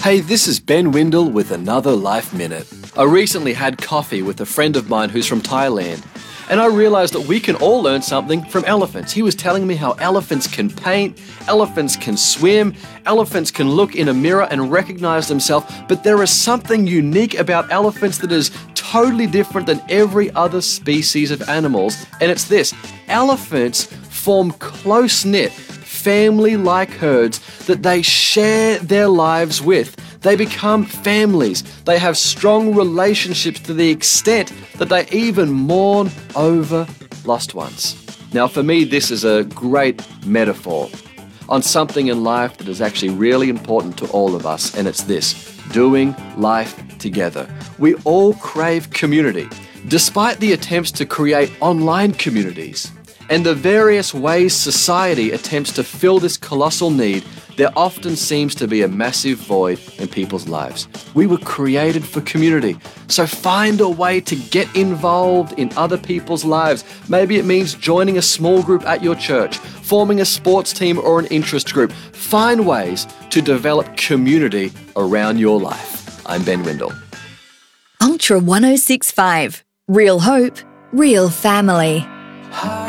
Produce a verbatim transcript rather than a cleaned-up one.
Hey, this is Ben Windle with another Life Minute. I recently had coffee with a friend of mine who's from Thailand, and I realised that we can all learn something from elephants. He was telling me how elephants can paint, elephants can swim, elephants can look in a mirror and recognise themselves, but there is something unique about elephants that is totally different than every other species of animals, and it's this: elephants form close-knit, family-like herds that they share their lives with. They become families. They have strong relationships to the extent that they even mourn over lost ones. Now, for me, this is a great metaphor on something in life that is actually really important to all of us, and it's this: doing life together. We all crave community, despite the attempts to create online communities and the various ways society attempts to fill this colossal need. There often seems to be a massive void in people's lives. We were created for community, so find a way to get involved in other people's lives. Maybe it means joining a small group at your church, forming a sports team or an interest group. Find ways to develop community around your life. I'm Ben Windle. Ultra one oh six point five. Real hope, real family.